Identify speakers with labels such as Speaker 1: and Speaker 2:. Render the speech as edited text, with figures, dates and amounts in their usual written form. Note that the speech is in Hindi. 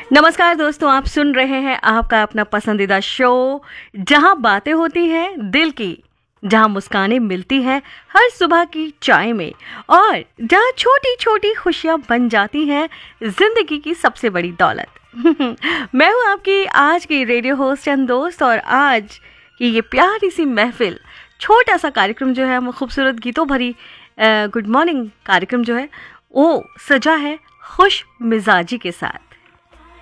Speaker 1: नमस्कार दोस्तों, आप सुन रहे हैं आपका अपना पसंदीदा शो जहां बातें होती हैं दिल की, जहां मुस्कानें मिलती हैं हर सुबह की चाय में और जहां छोटी छोटी खुशियां बन जाती हैं जिंदगी की सबसे बड़ी दौलत। मैं हूं आपकी आज की रेडियो होस्ट एंड दोस्त, और आज की ये प्यारी सी महफिल, छोटा सा कार्यक्रम जो है, हम खूबसूरत गीतों भरी गुड मॉर्निंग कार्यक्रम जो है वो सजा है खुश मिजाजी के साथ।